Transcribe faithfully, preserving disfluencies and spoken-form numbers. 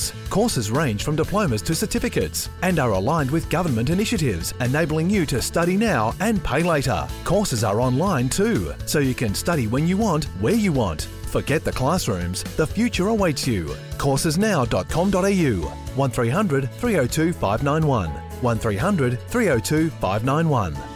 levels. Courses range from diplomas to certificates and are aligned with government initiatives, enabling you to study now and pay later. Courses are online too, so you can study when you want, where you want. Forget the classrooms, the future awaits you. courses now dot com dot a u, one three hundred, three oh two, five nine one, one three hundred, three oh two, five nine one.